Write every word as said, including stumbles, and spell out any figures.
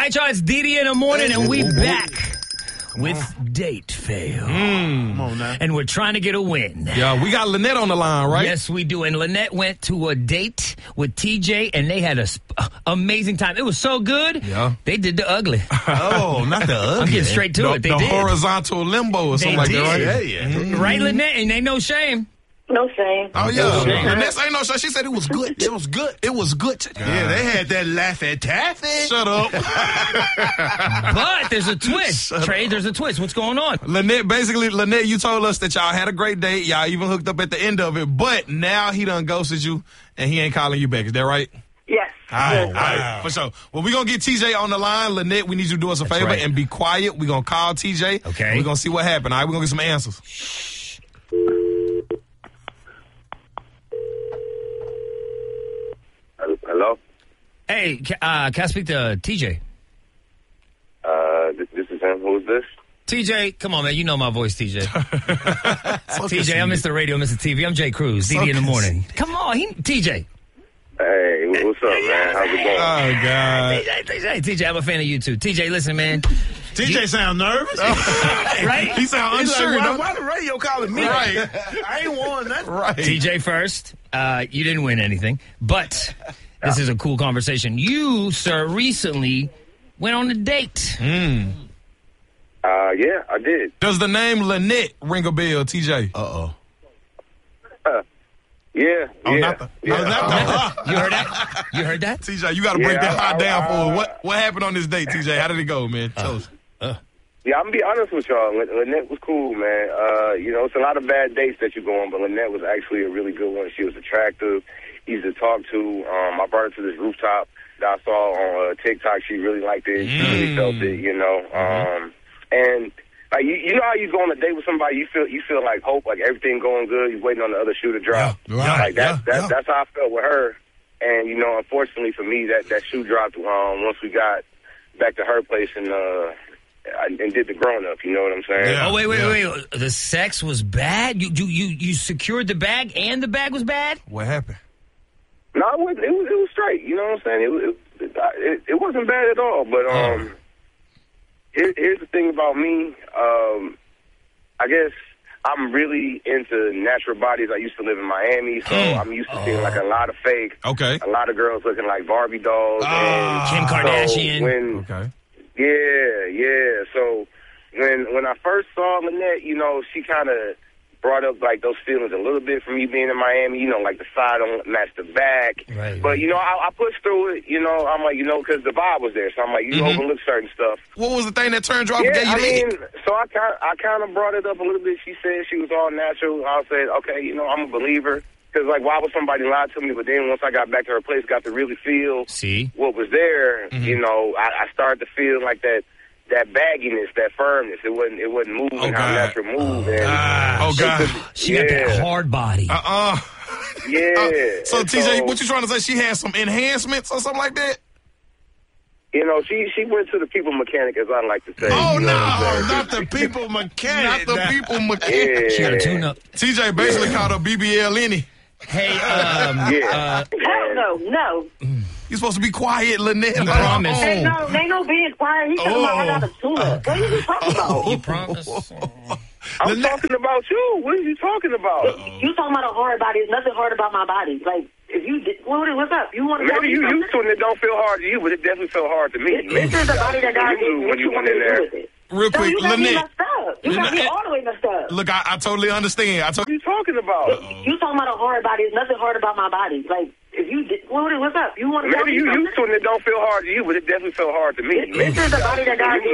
right, y'all, it's Didi in the morning, and we back with Date Fail. Mm. Come on now. And we're trying to get a win. Yeah, we got Lynette on the line, right? Yes, we do. And Lynette went to a date with T J, and they had an uh, amazing time. It was so good, yeah. they did the ugly. Oh, not the ugly. I'm getting straight to the, it. They the did. horizontal limbo or something They like did. that, right? Yeah, yeah. Mm-hmm. Right, Lynette? And ain't no shame. No shame. Oh, yeah. No shame. Lynette ain't no shame. She said it was good. It was good. It was good. Yeah, they had that Laffy Taffy. Shut up. But there's a twist. Shut Trey, up. there's a twist. What's going on? Lynette, basically, Lynette, you told us that y'all had a great date. Y'all even hooked up at the end of it. But now he done ghosted you, and he ain't calling you back. Is that right? Yes. All right, Yes. all right, for sure. Well, we're going to get T J on the line. Lynette, we need you to do us a That's favor right. and be quiet. We're going to call T J. Okay. We're going to see what happened. All right, we're going to get some answers. Hello? Hey, ca- uh, can I speak to T J? Uh, this, this is him. Who is this? T J, come on, man. You know my voice, T J. So T J, I'm Mister Radio, Mister T V. I'm Jay Cruz, D D in the morning. Come on, he, T J. Hey, what's up, man? How's it going? Oh, God. T J, T J, T J, I'm a fan of you, too. T J, listen, man. T J sound nervous. Right? He sound He's unsure. like, why, don't- why the radio calling me? Right. I ain't won nothing. Right. T J first. Uh, you didn't win anything, but this is a cool conversation. You, sir, recently went on a date. Mm. Uh, yeah, I did. Does the name Lynette ring a bell, T J? Uh-oh. Uh, yeah, Oh, yeah. not the, yeah. oh, not the, You heard that? You heard that? T J, you got to break Yeah, that hot I- down I- for us. What, what happened on this date, T J? How did it go, man? Tell us. Yeah, I'm gonna be honest with y'all. Lyn- Lynette was cool, man. Uh, you know, it's a lot of bad dates that you go on, but Lynette was actually a really good one. She was attractive, easy to talk to. Um, I brought her to this rooftop that I saw on uh, TikTok. She really liked it. She really felt it, you know. Um, and like you, you know how you go on a date with somebody, you feel you feel like hope, like everything going good. You're waiting on the other shoe to drop. Yeah, right, Like that, yeah, that, yeah. that's how I felt with her. And you know, unfortunately for me, that that shoe dropped um, once we got back to her place and. Uh, and did the grown up, you know what I'm saying? Yeah. Oh, wait, wait, Yeah. wait, wait. The sex was bad? You, you, you, you secured the bag and the bag was bad? What happened? No, it wasn't. It was, it was straight. You know what I'm saying? It, was- it, it, it wasn't bad at all. But um, Oh. here, here's the thing about me. Um, I guess I'm really into natural bodies. I used to live in Miami, so Mm. I'm used to seeing like a lot of fake. Okay. A lot of girls looking like Barbie dolls. Ah. Kim and so Kardashian. when, Okay. Yeah, yeah. So when when I first saw Lynette, you know, she kind of brought up like those feelings a little bit for me being in Miami. You know, like the side don't match the back. Right, But right. you know, I, I pushed through it. You know, I'm like, you know, because the vibe was there. So I'm like, you Mhm. overlook certain stuff. What was the thing that turned you off and Yeah, gave you I the mean, ick? so I kind I kind of brought it up a little bit. She said she was all natural. I said, okay, you know, I'm a believer. Because, like, why would somebody lie to me? But then once I got back to her place, got to really feel See? what was there, Mm-hmm. you know, I, I started to feel like that that bagginess, that firmness. It wasn't it wasn't moving Oh, how God. natural move. and Oh, God. She got that Yeah. hard body. Uh-uh. Yeah. Uh, so, And T J, what you trying to say? She had some enhancements or something like that? You know, she she went to the people mechanic, as I like to say. Oh, you know what I'm no, saying? Not the people mechanic. Not the people mechanic. Yeah. She got a tune-up. T J basically called her B B L any. Hey, um, Yeah. Hell no, no. You supposed to be quiet, Lynette. You promised. Oh. Ain't no, ain't no being quiet. He's talking about I got a tuna. What are you talking about? you promised. I'm talking about you. What are you talking about? You talking about a hard body. There's nothing hard about my body. Like, if you did, what, what's up? You want to tell Maybe me you something? used to and it don't feel hard to you, but it definitely felt hard to me. This is the body that God gave you. when What you you want went me in to do there. with it? Real No, quick, you got me Lynette. messed up. You got me Lynette. all the way messed up. Look, I, I totally understand. I told What are you talking about? You talking about a hard body. There's nothing hard about my body. Like, if you did, what, what's up? You want to tell Maybe me you something? used to and it don't feel hard to you, but it definitely felt hard to me. This is the body that God gave